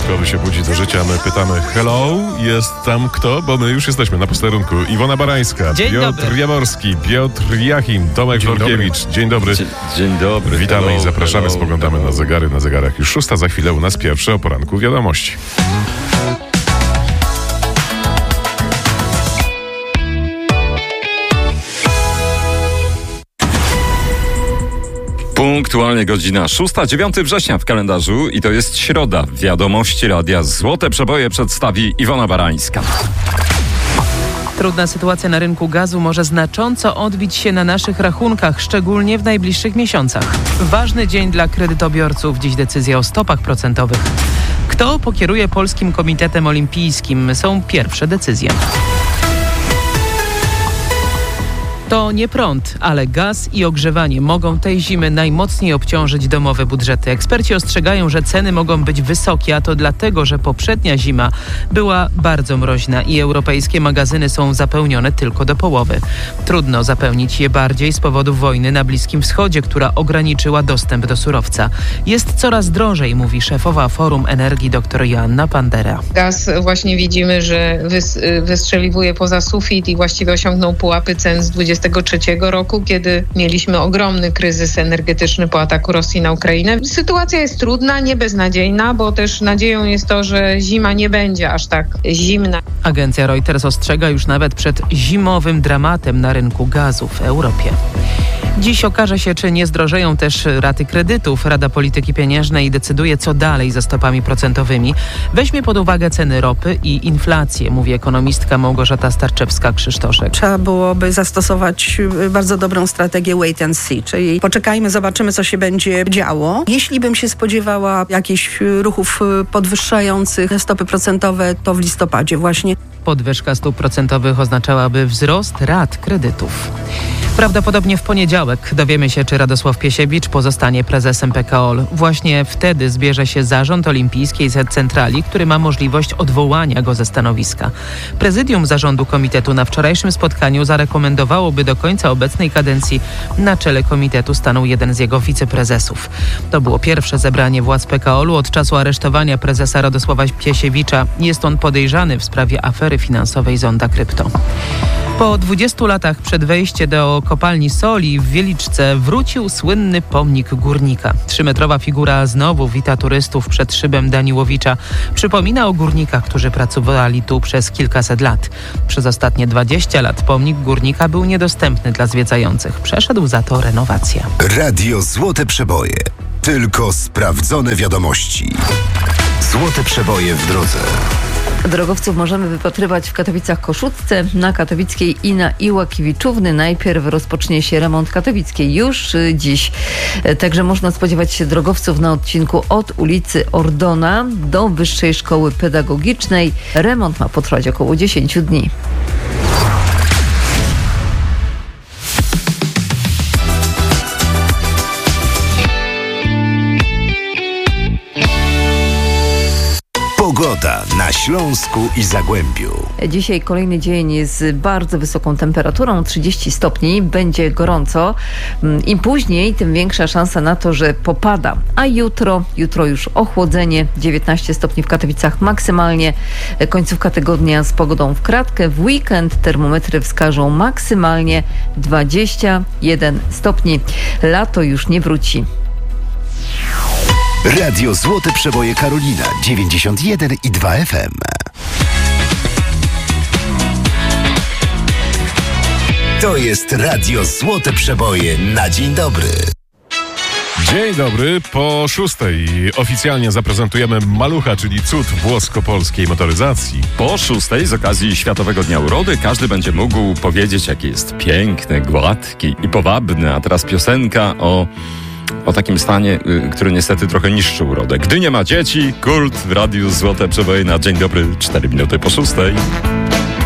początkowy się budzi do życia. My pytamy, hello, jest tam kto? Bo my już jesteśmy na posterunku. Iwona Barańska, Piotr Jaworski, Piotr Jachim, Tomek Florkiewicz. Dzień dobry. Dzień dobry. Witamy i zapraszamy. Spoglądamy na zegary. Na zegarach już 6. Za chwilę u nas pierwsze o poranku wiadomości. Punktualnie godzina 6, 9 września w kalendarzu i to jest środa. Wiadomości radia Złote Przeboje przedstawi Iwona Barańska. Trudna sytuacja na rynku gazu może znacząco odbić się na naszych rachunkach, szczególnie w najbliższych miesiącach. Ważny dzień dla kredytobiorców. Dziś decyzja o stopach procentowych. Kto pokieruje Polskim Komitetem Olimpijskim? Są pierwsze decyzje. To nie prąd, ale gaz i ogrzewanie mogą tej zimy najmocniej obciążyć domowe budżety. Eksperci ostrzegają, że ceny mogą być wysokie, a to dlatego, że poprzednia zima była bardzo mroźna i europejskie magazyny są zapełnione tylko do połowy. Trudno zapełnić je bardziej z powodu wojny na Bliskim Wschodzie, która ograniczyła dostęp do surowca. Jest coraz drożej, mówi szefowa Forum Energii dr Joanna Pandera. Gaz właśnie widzimy, że wystrzeliwuje poza sufit i właściwie osiągnął pułapy cen z 2023 roku, kiedy mieliśmy ogromny kryzys energetyczny po ataku Rosji na Ukrainę. Sytuacja jest trudna, nie beznadziejna, bo też nadzieją jest to, że zima nie będzie aż tak zimna. Agencja Reuters ostrzega już nawet przed zimowym dramatem na rynku gazu w Europie. Dziś okaże się, czy nie zdrożeją też raty kredytów. Rada Polityki Pieniężnej decyduje, co dalej ze stopami procentowymi. Weźmie pod uwagę ceny ropy i inflację, mówi ekonomistka Małgorzata Starczewska-Krzysztoszek. Trzeba byłoby zastosować bardzo dobrą strategię wait and see, czyli poczekajmy, zobaczymy, co się będzie działo. Jeśli bym się spodziewała jakichś ruchów podwyższających stopy procentowe, to w listopadzie właśnie. Podwyżka stóp procentowych oznaczałaby wzrost rat kredytów. Prawdopodobnie w poniedziałek dowiemy się, czy Radosław Piesiewicz pozostanie prezesem PKOL. Właśnie wtedy zbierze się zarząd olimpijskiej centrali, który ma możliwość odwołania go ze stanowiska. Prezydium zarządu komitetu na wczorajszym spotkaniu zarekomendowałoby do końca obecnej kadencji na czele komitetu stanął jeden z jego wiceprezesów. To było pierwsze zebranie władz PKOL-u od czasu aresztowania prezesa Radosława Piesiewicza. Jest on podejrzany w sprawie afery finansowej Zonda Krypto. Po 20 latach przed wejściem do kopalni soli w Wieliczce wrócił słynny pomnik górnika. 3-metrowa figura znowu wita turystów przed szybem Daniłowicza. Przypomina o górnikach, którzy pracowali tu przez kilkaset lat. Przez ostatnie 20 lat pomnik górnika był niedostępny dla zwiedzających. Przeszedł za to renowację. Radio Złote Przeboje. Tylko sprawdzone wiadomości. Złote Przeboje w drodze. Drogowców możemy wypatrywać w Katowicach-Koszutce, na Katowickiej i na Iłakiewiczówny. Najpierw rozpocznie się remont Katowickiej już dziś. Także można spodziewać się drogowców na odcinku od ulicy Ordona do Wyższej Szkoły Pedagogicznej. Remont ma potrwać około 10 dni. Pogoda na Śląsku i Zagłębiu. Dzisiaj kolejny dzień z bardzo wysoką temperaturą, 30 stopni, będzie gorąco. Im później, tym większa szansa na to, że popada. A jutro już ochłodzenie, 19 stopni w Katowicach maksymalnie. Końcówka tygodnia z pogodą w kratkę. W weekend termometry wskażą maksymalnie 21 stopni. Lato już nie wróci. Radio Złote Przeboje Karolina 91,2 FM. To jest Radio Złote Przeboje na dzień dobry. Dzień dobry. Po 6 oficjalnie zaprezentujemy Malucha, czyli cud włosko-polskiej motoryzacji. Po 6 z okazji Światowego Dnia Urody każdy będzie mógł powiedzieć, jaki jest piękny, gładki i powabny. A teraz piosenka o takim stanie, który niestety trochę niszczy urodę. Gdy nie ma dzieci, kult w Radiu Złote Przeboje na dzień dobry, 4 minuty po 6.